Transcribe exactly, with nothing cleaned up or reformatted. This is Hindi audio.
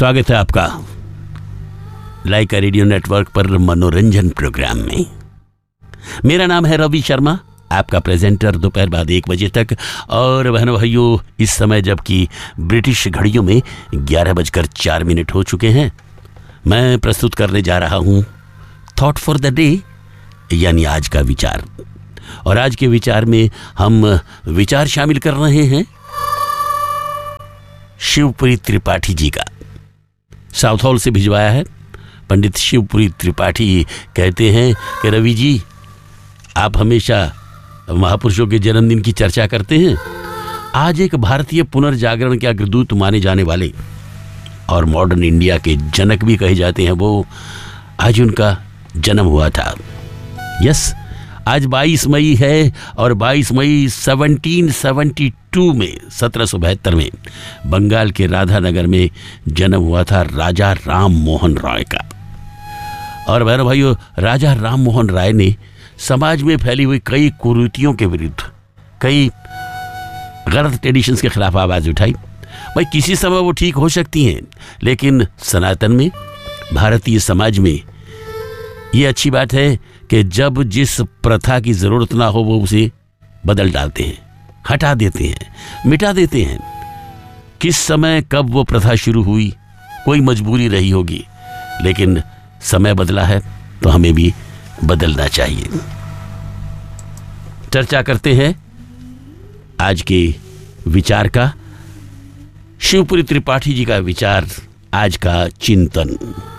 स्वागत है आपका लाइका रेडियो नेटवर्क पर मनोरंजन प्रोग्राम में। मेरा नाम है रवि शर्मा, आपका प्रेजेंटर दोपहर बाद एक बजे तक। और बहनों भाइयों, इस समय जबकि ब्रिटिश घड़ियों में ग्यारह बजकर चार मिनट हो चुके हैं, मैं प्रस्तुत करने जा रहा हूं थॉट फॉर द डे, यानी आज का विचार। और आज के विचार में हम विचार शामिल कर रहे हैं शिवपुरी त्रिपाठी जी का। साउथ हॉल से भिजवाया है। पंडित शिवपुरी त्रिपाठी कहते हैं कि रवि जी, आप हमेशा महापुरुषों के जन्मदिन की चर्चा करते हैं। आज एक भारतीय पुनर्जागरण के अग्रदूत माने जाने वाले और मॉडर्न इंडिया के जनक भी कहे जाते हैं, वो आज उनका जन्म हुआ था। यस, आज बाईस मई है और बाईस मई सत्रह सौ बहत्तर में सत्रह सौ बहत्तर में बंगाल के राधानगर में जन्म हुआ था राजा राम मोहन राय का। और बहनों भाइयों, राजा राम मोहन राय ने समाज में फैली हुई कई कुरीतियों के विरुद्ध, कई गलत ट्रेडिशंस के खिलाफ आवाज उठाई। भाई, किसी समय वो ठीक हो सकती हैं, लेकिन सनातन में, भारतीय समाज में ये अच्छी बात है कि जब जिस प्रथा की जरूरत ना हो वो उसे बदल डालते हैं, हटा देते हैं, मिटा देते हैं। किस समय कब वो प्रथा शुरू हुई, कोई मजबूरी रही होगी, लेकिन समय बदला है तो हमें भी बदलना चाहिए। चर्चा करते हैं आज के विचार का। शिवपुरी त्रिपाठी जी का विचार, आज का चिंतन।